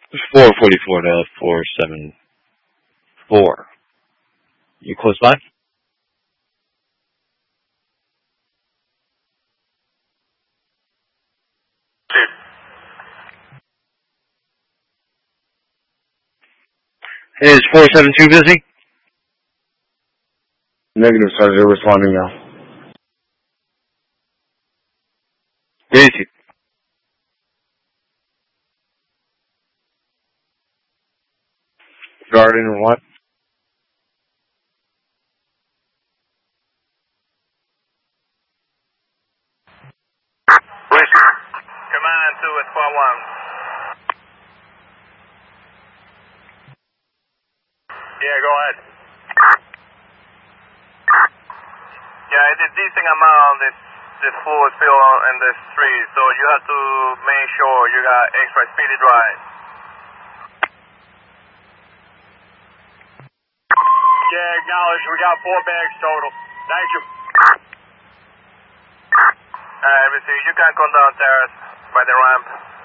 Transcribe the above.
It's 444 to 474. You close by? Is 472 busy? Negative, Sergeant. Responding now. Daisy. Regarding what? Command 2 at 41. Yeah, go ahead. Yeah, it's a decent amount. This fluid spill in the street, so you have to make sure you got extra speedy drive. Yeah, acknowledge. We got 4 bags total. Thank you. Alright, you can come downstairs by the ramp.